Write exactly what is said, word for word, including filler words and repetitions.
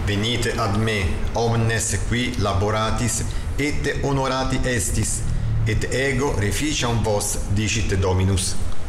Venite ad me, omnes qui laboratis, et honorati estis, et ego reficiam vos dicit Dominus.